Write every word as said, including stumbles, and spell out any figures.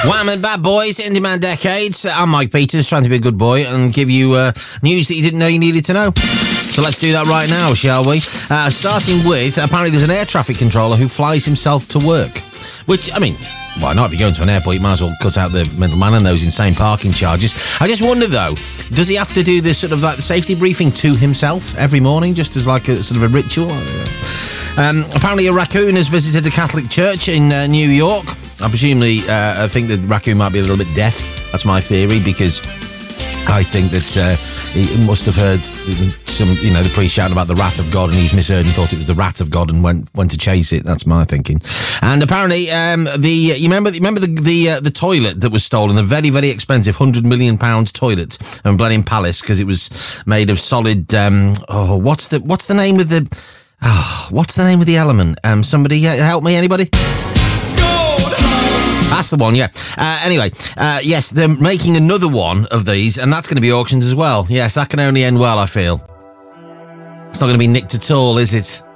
Wham and Bad Boys, Indie Man Decades. I'm Mike Peters, trying to be a good boy and give you uh, news that you didn't know you needed to know. So let's do that right now, shall we? Uh, starting with, apparently there's an air traffic controller who flies himself to work. Which, I mean, why not? If you're going to an airport, you might as well cut out the middleman and those insane parking charges. I just wonder, though, does he have to do this sort of like the safety briefing to himself every morning, just as like a sort of a ritual? Um, apparently a raccoon has visited a Catholic church in uh, New York. I presumably, uh, I think the raccoon might be a little bit deaf. That's my theory, because I think that uh, he must have heard some, you know, the priest shouting about the wrath of God, and he's misheard and thought it was the rat of God and went went to chase it. That's my thinking. And apparently, um, the you remember remember the the, uh, the toilet that was stolen, the very very expensive hundred million pound toilet in Blenheim Palace, because it was made of solid. Um, oh, what's the what's the name of the? Oh, what's the name of the element? Um, somebody uh, help me, anybody? That's the one, yeah. Uh, anyway, uh, yes, they're making another one of these, and that's going to be auctioned as well. Yes, that can only end well, I feel. It's not going to be nicked at all, is it?